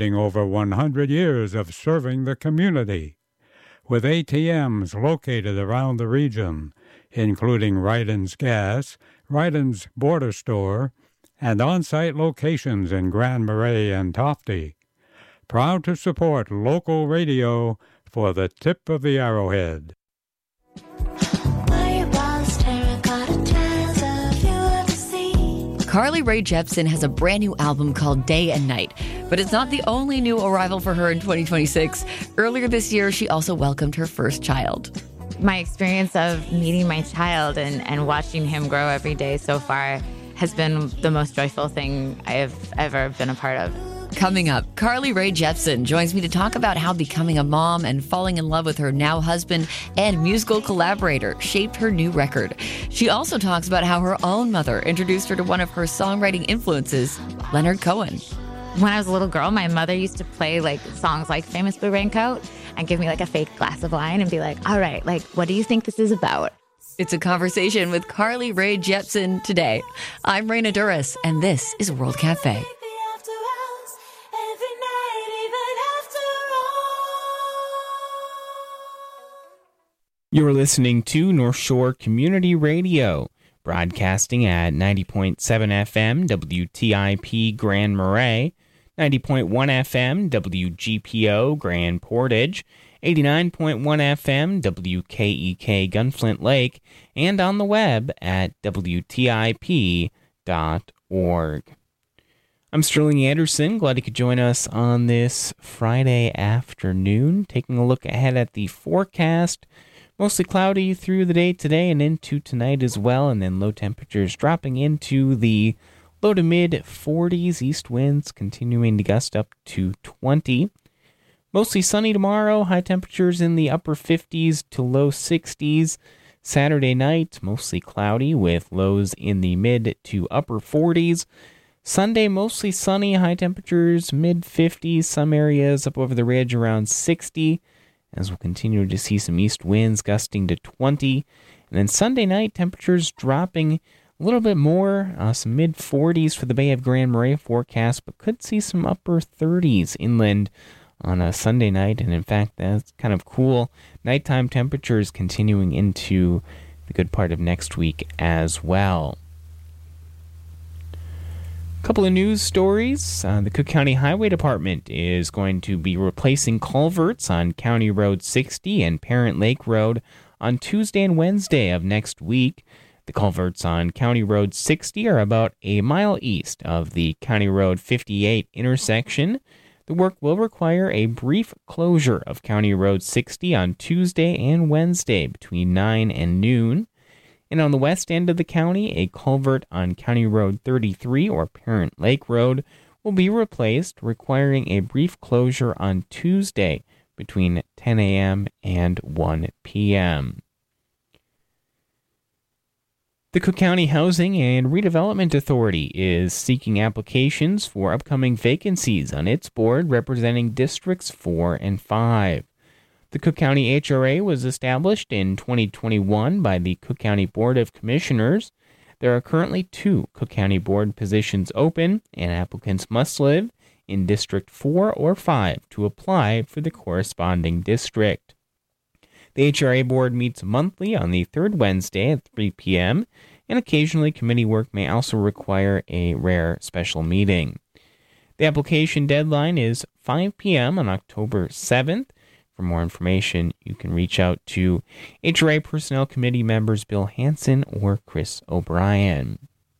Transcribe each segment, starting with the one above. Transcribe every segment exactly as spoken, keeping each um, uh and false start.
over one hundred years of serving the community. With A T Ms located around the region, including Ryden's Gas, Ryden's Border Store, and on-site locations in Grand Marais and Tofte. Proud to support local radio for the tip of the arrowhead. Carly Rae Jepsen has a brand new album called Day and Night, but it's not the only new arrival for her in twenty twenty-six. Earlier this year, she also welcomed her first child. My experience of meeting my child and, and watching him grow every day so far has been the most joyful thing I have ever been a part of. Coming up, Carly Rae Jepsen joins me to talk about how becoming a mom and falling in love with her now husband and musical collaborator shaped her new record. She also talks about how her own mother introduced her to one of her songwriting influences, Leonard Cohen. When I was a little girl, my mother used to play like songs like Famous Blue Raincoat and give me like a fake glass of wine and be like, all right, like, what do you think this is about? It's a conversation with Carly Rae Jepsen today. I'm Raina Duras, and this is World Cafe. You're listening to North Shore Community Radio, broadcasting at ninety point seven F M W T I P Grand Marais, ninety point one F M W G P O Grand Portage, eighty-nine point one F M W K E K Gunflint Lake, and on the web at W T I P dot org. I'm Sterling Anderson. Glad you could join us on this Friday afternoon, taking a look ahead at the forecast. Mostly cloudy through the day today and into tonight as well, and then low temperatures dropping into the low to mid forties. East winds continuing to gust up to twenty. Mostly sunny tomorrow, high temperatures in the upper fifties to low sixties. Saturday night, mostly cloudy with lows in the mid to upper forties. Sunday, mostly sunny, high temperatures mid fifties, some areas up over the ridge around sixty. As we'll continue to see some east winds gusting to twenty. And then Sunday night, temperatures dropping a little bit more, uh, some mid forties for the Bay of Grand Marais forecast, but could see some upper thirties inland on a Sunday night. And in fact, that's kind of cool. Nighttime temperatures continuing into the good part of next week as well. A couple of news stories. Uh, the Cook County Highway Department is going to be replacing culverts on County Road sixty and Parent Lake Road on Tuesday and Wednesday of next week. The culverts on County Road sixty are about a mile east of the County Road fifty-eight intersection. The work will require a brief closure of County Road sixty on Tuesday and Wednesday between nine and noon. And on the west end of the county, a culvert on County Road thirty-three or Parent Lake Road will be replaced, requiring a brief closure on Tuesday between ten a.m. and one p.m. The Cook County Housing and Redevelopment Authority is seeking applications for upcoming vacancies on its board representing Districts four and five. The Cook County H R A was established in twenty twenty-one by the Cook County Board of Commissioners. There are currently two Cook County Board positions open, and applicants must live in District four or five to apply for the corresponding district. The H R A Board meets monthly on the third Wednesday at three p.m., and occasionally committee work may also require a rare special meeting. The application deadline is five p.m. on October seventh. For more information, you can reach out to H R A Personnel Committee members Bill Hanson or Chris O'Brien.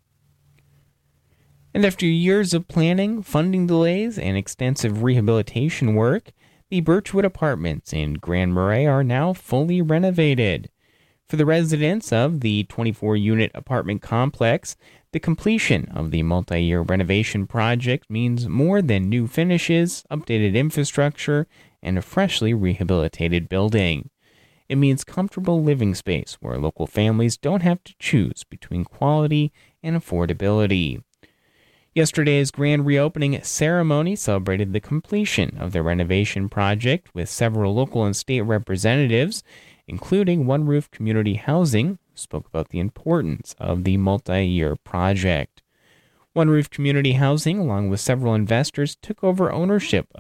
And after years of planning, funding delays, and extensive rehabilitation work, the Birchwood Apartments in Grand Marais are now fully renovated. For the residents of the twenty-four unit apartment complex, the completion of the multi-year renovation project means more than new finishes, updated infrastructure, and a freshly rehabilitated building. It means comfortable living space where local families don't have to choose between quality and affordability. Yesterday's grand reopening ceremony celebrated the completion of the renovation project with several local and state representatives, including One Roof Community Housing, who spoke about the importance of the multi-year project. One Roof Community Housing, along with several investors, took over ownership